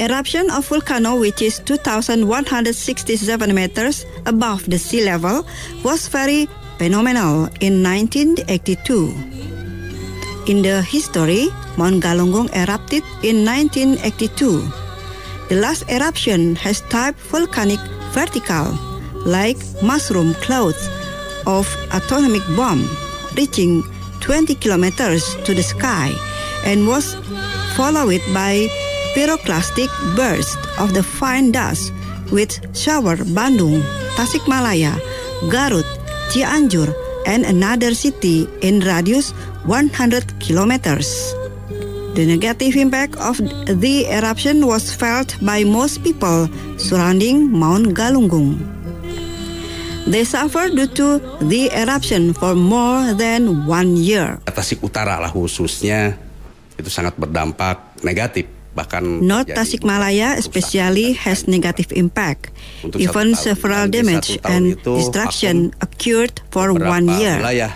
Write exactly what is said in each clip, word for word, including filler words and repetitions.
Eruption of volcano, which is two thousand one hundred sixty-seven meters above the sea level, was very phenomenal in nineteen eighty-two. In the history, Mount Galunggung erupted in nineteen eighty-two. The last eruption has type volcanic vertical, like mushroom clouds of atomic bomb, reaching twenty kilometers to the sky, and was followed by pyroclastic burst of the fine dust with shower Bandung, Tasikmalaya, Garut, Cianjur, and another city in radius one hundred kilometers. The negative impact of the eruption was felt by most people surrounding Mount Galunggung. They suffered due to the eruption for more than one year. Tasik Utara lah khususnya itu sangat berdampak negatif. Bahkan North Tasikmalaya especially has negative impact. Even several damage and destruction occurred for one year.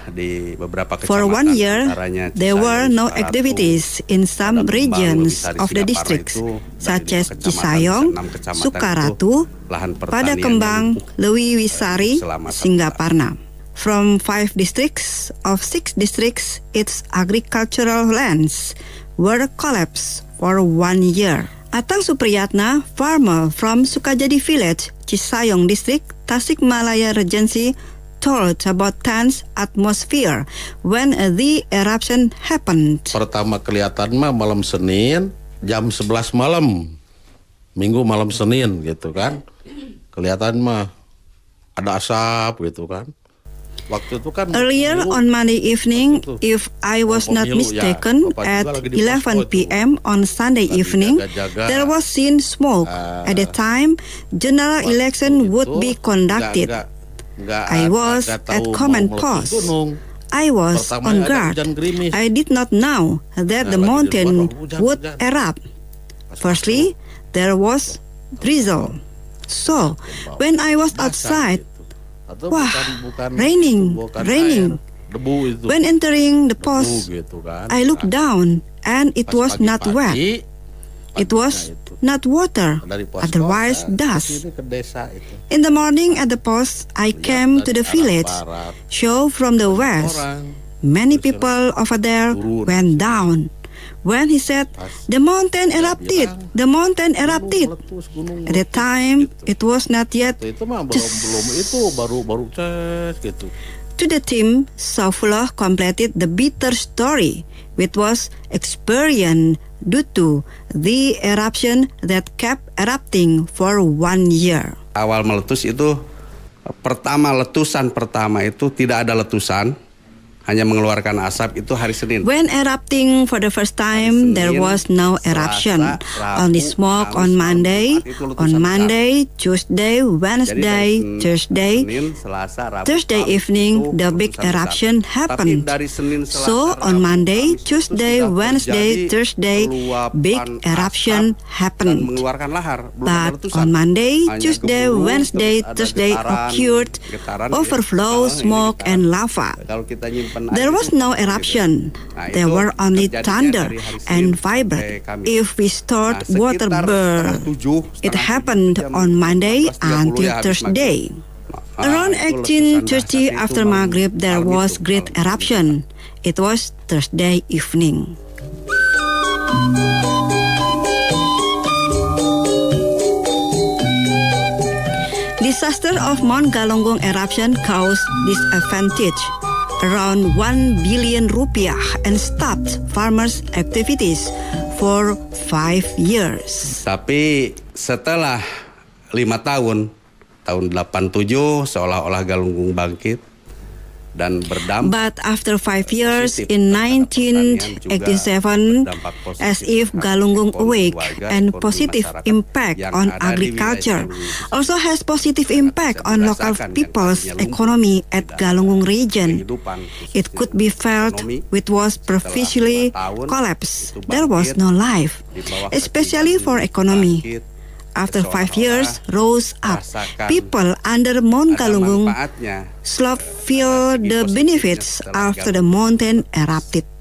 For one year, there were no activities in some regions of the districts, such as Cisayong, Sukaratu, Padakembang, Lewiwisari, Singaparna. From five districts of six districts, its agricultural lands were collapsed for one year. Atang Supriyatna, farmer from Sukajadi village, Cisayong district, Tasikmalaya Regency, told about tense atmosphere when the eruption happened. Pertama kelihatan mah malam Senin, jam sebelas malam, Minggu malam Senin gitu kan. Kelihatan mah ada asap gitu kan. Waktu itu kan earlier on Monday evening, if I was not mistaken, at eleven p.m. on Sunday evening, there was seen smoke. At the time, general election would be conducted. I was at command post. I was on guard. I did not know that the mountain would erupt. Firstly, there was drizzle. So, when I was outside, wah, raining, raining. When entering the post, I looked down and it was not wet. It was not water, otherwise dust. In the morning at the post, I came to the village, show from the west. Many people over there went down. When he said, the mountain erupted, the mountain erupted. At the time, it was not yet. To the team, Saifullah completed the bitter story, which was experienced due to the eruption that kept erupting for one year. Awal meletus itu, pertama letusan pertama itu tidak ada letusan, hanya mengeluarkan asap itu hari Senin. When erupting for the first time, there was no eruption. Only smoke on Monday, on Monday, Tuesday, Wednesday, Thursday. Thursday evening, the big eruption happened. So on Monday, Tuesday, Wednesday, Thursday, big eruption happened. But on Monday, Tuesday, Wednesday, Thursday occurred overflow, smoke, and lava. There was no eruption. There were only thunder and vibrate. If we stored water burn, it happened on Monday until Thursday. Around eighteen thirty after Maghrib, there was great eruption. It was Thursday evening. Disaster of Mount Galunggung eruption caused disadvantage around one billion rupiah and stopped farmers' activities for five years. Tapi setelah lima tahun, tahun delapan tujuh seolah-olah Galunggung bangkit dan berdampak. But after five years in nineteen eighty-seven, as if Galunggung awake and positive impact on agriculture, also has positive impact on local people's economy at Galunggung region. It could be felt which was previously collapsed. There was no life, especially for economy. After five years, rose up. People under Mount Galunggung slope feel the benefits after the mountain erupted.